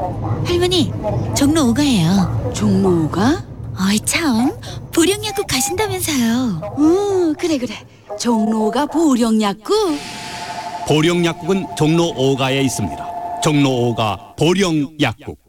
할머니, 종로 5가예요. 종로 5가? 어이 참, 보령약국 가신다면서요. 그래. 종로 5가 보령약국? 보령약국은 종로 5가에 있습니다. 종로 5가 보령약국.